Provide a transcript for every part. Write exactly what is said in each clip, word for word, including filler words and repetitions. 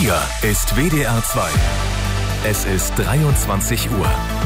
Hier ist W D R zwei. Es ist dreiundzwanzig Uhr.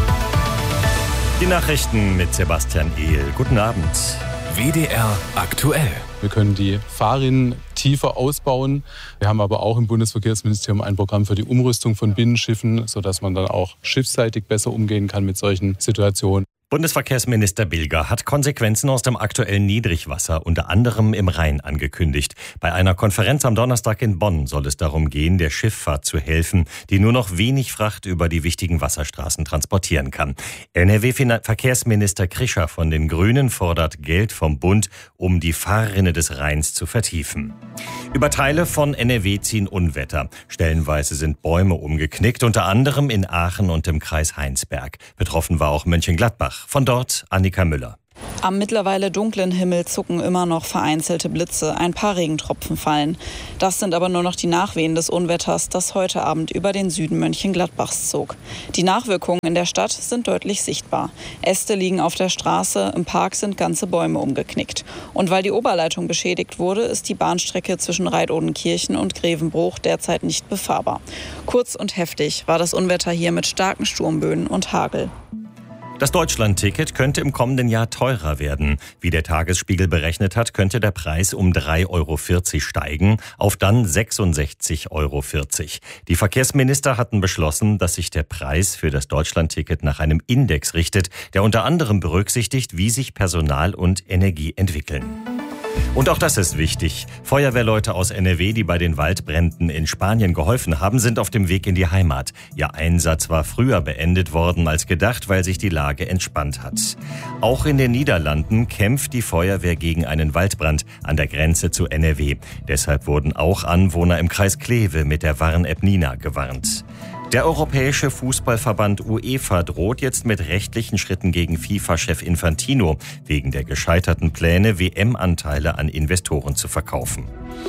Die Nachrichten mit Sebastian Ehl. Guten Abend. W D R aktuell. Wir können die Fahrrinnen tiefer ausbauen. Wir haben aber auch im Bundesverkehrsministerium ein Programm für die Umrüstung von Binnenschiffen, sodass man dann auch schiffsseitig besser umgehen kann mit solchen Situationen. Bundesverkehrsminister Bilger hat Konsequenzen aus dem aktuellen Niedrigwasser, unter anderem im Rhein, angekündigt. Bei einer Konferenz am Donnerstag in Bonn soll es darum gehen, der Schifffahrt zu helfen, die nur noch wenig Fracht über die wichtigen Wasserstraßen transportieren kann. N R W-Verkehrsminister Krischer von den Grünen fordert Geld vom Bund, um die Fahrrinne des Rheins zu vertiefen. Über Teile von N R W ziehen Unwetter. Stellenweise sind Bäume umgeknickt, unter anderem in Aachen und im Kreis Heinsberg. Betroffen war auch Mönchengladbach. Von dort Annika Müller. Am mittlerweile dunklen Himmel zucken immer noch vereinzelte Blitze. Ein paar Regentropfen fallen. Das sind aber nur noch die Nachwehen des Unwetters, das heute Abend über den Süden Mönchengladbachs zog. Die Nachwirkungen in der Stadt sind deutlich sichtbar. Äste liegen auf der Straße, im Park sind ganze Bäume umgeknickt. Und weil die Oberleitung beschädigt wurde, ist die Bahnstrecke zwischen Reidodenkirchen und Grevenbruch derzeit nicht befahrbar. Kurz und heftig war das Unwetter hier mit starken Sturmböen und Hagel. Das Deutschland-Ticket könnte im kommenden Jahr teurer werden. Wie der Tagesspiegel berechnet hat, könnte der Preis um drei Euro vierzig steigen, auf dann sechsundsechzig Euro vierzig. Die Verkehrsminister hatten beschlossen, dass sich der Preis für das Deutschland-Ticket nach einem Index richtet, der unter anderem berücksichtigt, wie sich Personal und Energie entwickeln. Und auch das ist wichtig. Feuerwehrleute aus N R W, die bei den Waldbränden in Spanien geholfen haben, sind auf dem Weg in die Heimat. Ihr Einsatz war früher beendet worden als gedacht, weil sich die Lage entspannt hat. Auch in den Niederlanden kämpft die Feuerwehr gegen einen Waldbrand an der Grenze zu N R W. Deshalb wurden auch Anwohner im Kreis Kleve mit der Warn-App Nina gewarnt. Der Europäische Fußballverband UEFA droht jetzt mit rechtlichen Schritten gegen FIFA-Chef Infantino wegen der gescheiterten Pläne, W M-Anteile an Investoren zu verkaufen.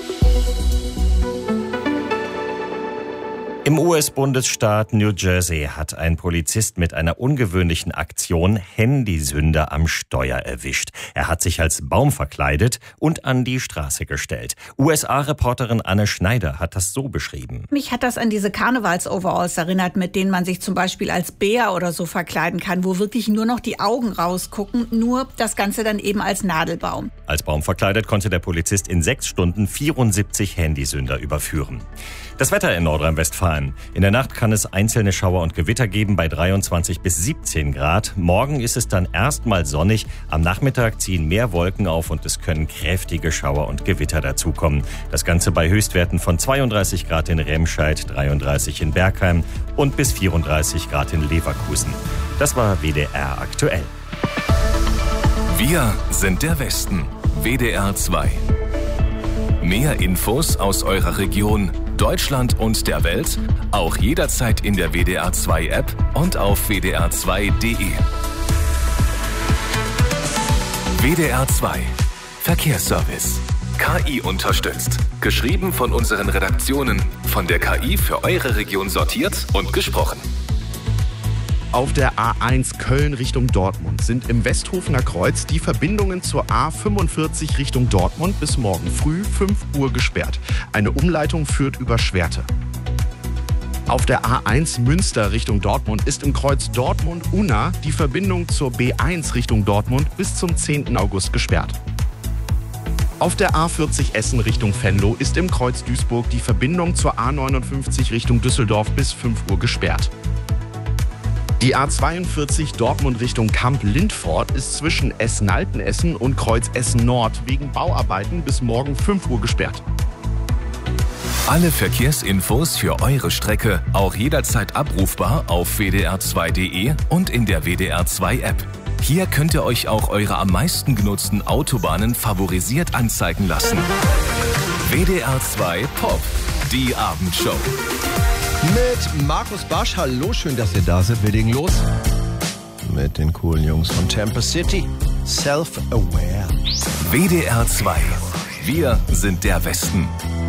Im U S-Bundesstaat New Jersey hat ein Polizist mit einer ungewöhnlichen Aktion Handysünder am Steuer erwischt. Er hat sich als Baum verkleidet und an die Straße gestellt. U S A-Reporterin Anne Schneider hat das so beschrieben. Mich hat das an diese Karnevals-Overalls erinnert, mit denen man sich zum Beispiel als Bär oder so verkleiden kann, wo wirklich nur noch die Augen rausgucken, nur das Ganze dann eben als Nadelbaum. Als Baum verkleidet konnte der Polizist in sechs Stunden vierundsiebzig Handysünder überführen. Das Wetter in Nordrhein-Westfalen. In der Nacht kann es einzelne Schauer und Gewitter geben bei dreiundzwanzig bis siebzehn Grad. Morgen ist es dann erstmal sonnig. Am Nachmittag ziehen mehr Wolken auf und es können kräftige Schauer und Gewitter dazukommen. Das Ganze bei Höchstwerten von zweiunddreißig Grad in Remscheid, dreiunddreißig in Bergheim und bis vierunddreißig Grad in Leverkusen. Das war W D R aktuell. Wir sind der Westen. W D R zwei. Mehr Infos aus eurer Region, Deutschland und der Welt, auch jederzeit in der W D R zwei App und auf w d r zwei punkt d e. W D R zwei Verkehrsservice. K I unterstützt. Geschrieben von unseren Redaktionen, von der K I für eure Region sortiert und gesprochen. Auf der A eins Köln Richtung Dortmund sind im Westhofener Kreuz die Verbindungen zur A fünfundvierzig Richtung Dortmund bis morgen früh fünf Uhr gesperrt. Eine Umleitung führt über Schwerte. Auf der A eins Münster Richtung Dortmund ist im Kreuz Dortmund-Unna die Verbindung zur B eins Richtung Dortmund bis zum zehnten August gesperrt. Auf der A vierzig Essen Richtung Venlo ist im Kreuz Duisburg die Verbindung zur A neunundfünfzig Richtung Düsseldorf bis fünf Uhr gesperrt. Die A zweiundvierzig Dortmund Richtung Kamp-Lindfort ist zwischen Essen-Altenessen und Kreuz Essen-Nord wegen Bauarbeiten bis morgen fünf Uhr gesperrt. Alle Verkehrsinfos für eure Strecke auch jederzeit abrufbar auf w d r zwei punkt d e und in der W D R zwei App. Hier könnt ihr euch auch eure am meisten genutzten Autobahnen favorisiert anzeigen lassen. W D R zwei Pop, die Abendshow. Mit Markus Barsch. Hallo, schön, dass ihr da seid. Wir legen los mit den coolen Jungs von Tampa City. Self-Aware. W D R zwei. Wir sind der Westen.